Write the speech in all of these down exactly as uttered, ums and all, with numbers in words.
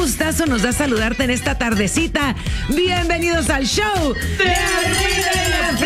gustazo nos da saludarte en esta tardecita. Bienvenidos al show de Armida y la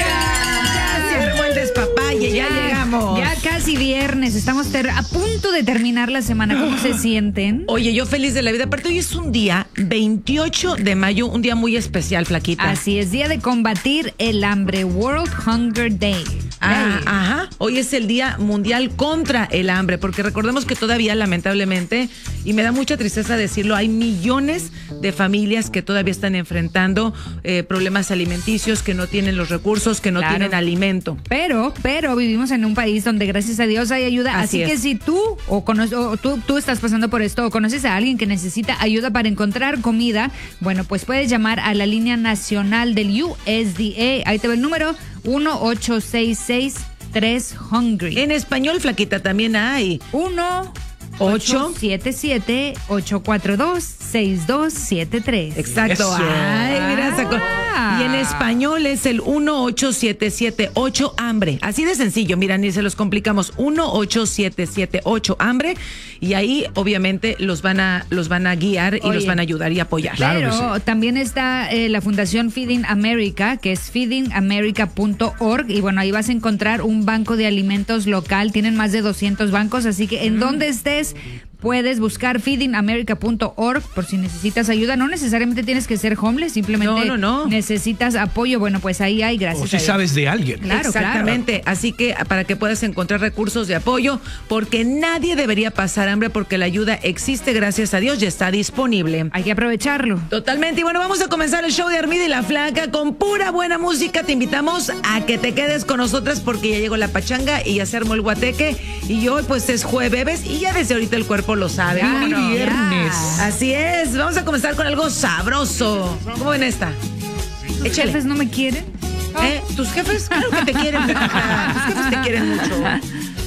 Flaca. Se armó el despapalle, ya, ya llegamos. Ya casi viernes, estamos ter- a punto de terminar la semana. ¿Cómo se sienten? Oye, yo feliz de la vida. Aparte, hoy es un día veintiocho de mayo, un día muy especial, Flaquita. Así es, día de combatir el hambre, World Hunger Day. Ah, ajá. Hoy es el Día Mundial contra el Hambre, porque recordemos que todavía, lamentablemente, y me da mucha tristeza decirlo, hay millones de familias que todavía están enfrentando eh, problemas alimenticios, que no tienen los recursos, que no Claro. tienen alimento. Pero, pero vivimos en un país donde gracias a Dios hay ayuda. Así Así, es. que si tú o, cono- o tú, tú estás pasando por esto o conoces a alguien que necesita ayuda para encontrar comida, bueno, pues puedes llamar a la línea nacional del U S D A. Ahí te va el número uno ocho seis seis tres Hungry. En español, Flaquita, también hay. uno Ocho. ocho siete siete ocho cuatro dos seis dos siete tres. Exacto. Eso. Ay, mira, sacó. Ah. Y en español es el uno ocho siete siete ocho hambre. Así de sencillo, mira, ni se los complicamos. uno ocho siete siete ocho hambre. Y ahí, obviamente, los van a, los van a guiar y Oye. los van a ayudar y apoyar. Claro que Pero también está eh, la Fundación Feeding America, que es feeding america punto org. Y bueno, ahí vas a encontrar un banco de alimentos local. Tienen más de doscientos bancos, así que en donde estés puedes buscar feeding america punto org por si necesitas ayuda. No necesariamente tienes que ser homeless, simplemente No, no, no. necesitas apoyo. Bueno, pues ahí hay, gracias O si a Dios. sabes de alguien. Claro, Exactamente, así que para que puedas encontrar recursos de apoyo, porque nadie debería pasar hambre, porque la ayuda existe, gracias a Dios, ya está disponible. Hay que aprovecharlo. Totalmente, y bueno, vamos a comenzar el show de Armida y la Flaca con pura buena música. Te invitamos a que te quedes con nosotras porque ya llegó la pachanga y ya se armó el guateque, y hoy pues es jueves y ya desde ahorita el cuerpo lo sabe. Ya, ¿Cómo no? no, viernes. ya. Así es, vamos a comenzar con algo sabroso. ¿Cómo ven esta? ¿Tus Échale. jefes no me quieren? ¿Eh? ¿Tus jefes? Claro que te quieren, Flaca. Tus jefes te quieren mucho.